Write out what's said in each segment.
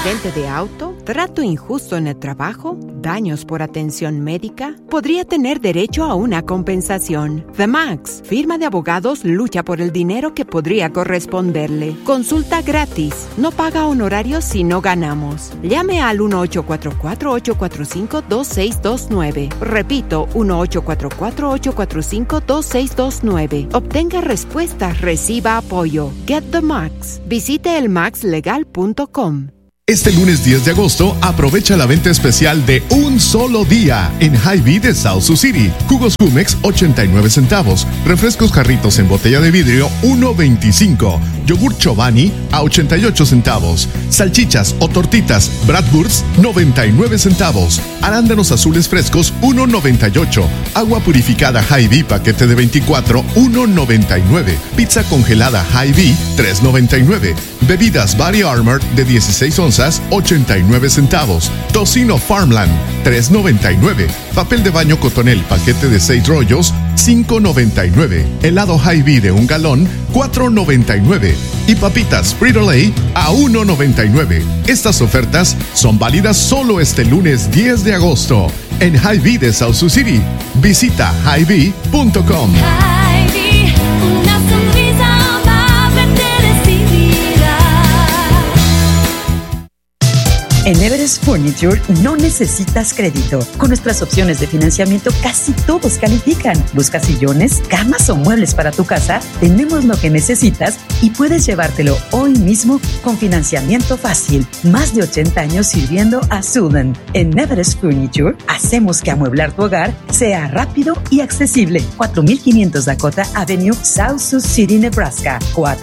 ¿Accidente de auto? ¿Trato injusto en el trabajo? ¿Daños por atención médica? Podría tener derecho a una compensación. The Max, firma de abogados, lucha por el dinero que podría corresponderle. Consulta gratis. No paga honorarios si no ganamos. Llame al 1-844-845-2629. Repito, 1-844-845-2629. Obtenga respuestas, reciba apoyo. Get the Max. Visite elmaxlegal.com. Este lunes 10 de agosto, aprovecha la venta especial de un solo día en Hy-Vee de South Sioux City. Jugos Jumex, 89 centavos. Refrescos Jarritos en botella de vidrio, 1.25. Yogur Chobani, a 88 centavos. Salchichas o tortitas Bratwurst, 99 centavos. Arándanos azules frescos, 1.98. Agua purificada Hy-Vee, paquete de 24, 1.99. Pizza congelada Hy-Vee, 3.99. Bebidas Body Armor de 16 onzas, 89 centavos. Tocino Farmland, 3.99. Papel de baño Cotonel, paquete de 6 rollos, 5.99. Helado Hy-Vee de 1 galón, 4.99. Y papitas Frito-Lay a 1.99. Estas ofertas son válidas solo este lunes 10 de agosto en Hy-Vee de South Sioux City. Visita Hy-Vee.com. Hy-Vee, una sonrisa amable te recibirá. En Everest Furniture no necesitas crédito. Con nuestras opciones de financiamiento casi todos califican. ¿Buscas sillones, camas o muebles para tu casa? Tenemos lo que necesitas y puedes llevártelo hoy mismo con financiamiento fácil. Más de 80 años sirviendo a Siouxland. En Everest Furniture hacemos que amueblar tu hogar sea rápido y accesible. 4500 Dakota Avenue, South Sioux City, Nebraska.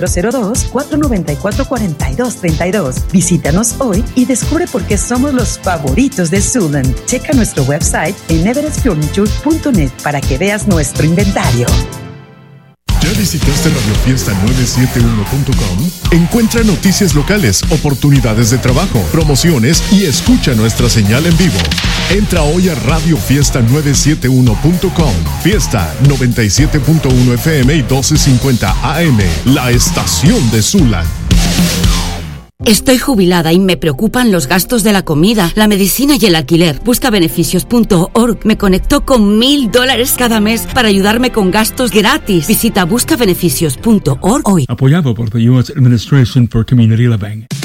402-494-4232. Visítanos hoy y descubre por qué somos los favoritos de Siouxland. Checa nuestro website en everestfurniture.net para que veas nuestro inventario. ¿Ya visitaste radiofiesta971.com? Encuentra noticias locales, oportunidades de trabajo, promociones y escucha nuestra señal en vivo. Entra hoy a radiofiesta971.com. Fiesta 97.1 FM y 1250 AM, la estación de Siouxland. Estoy jubilada y me preocupan los gastos de la comida, la medicina y el alquiler. Buscabeneficios.org me conectó con $1,000 cada mes para ayudarme con gastos gratis. Visita buscabeneficios.org hoy. Apoyado por the U.S. Administration for Community Living.